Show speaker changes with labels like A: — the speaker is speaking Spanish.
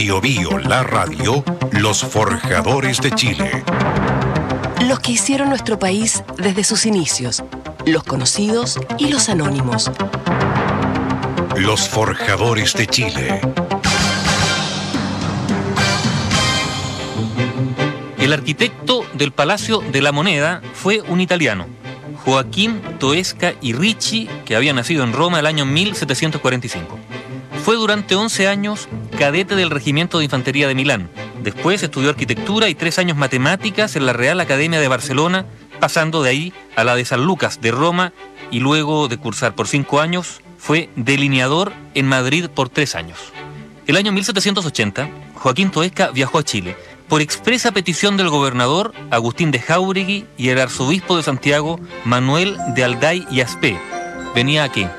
A: Bio Bio, la radio, los forjadores de Chile.
B: Los que hicieron nuestro país desde sus inicios, los conocidos y los anónimos.
A: Los forjadores de Chile.
C: El arquitecto del Palacio de la Moneda fue un italiano, Joaquín Toesca y Ricci, que había nacido en Roma el año 1745. Fue durante 11 años cadete del Regimiento de Infantería de Milán. Después estudió arquitectura y 3 años matemáticas en la Real Academia de Barcelona, pasando de ahí a la de San Lucas de Roma, y luego de cursar por 5 años, fue delineador en Madrid por 3 años. El año 1780, Joaquín Toesca viajó a Chile por expresa petición del gobernador Agustín de Jáuregui y el arzobispo de Santiago, Manuel de Alday y Aspé. Venía aquí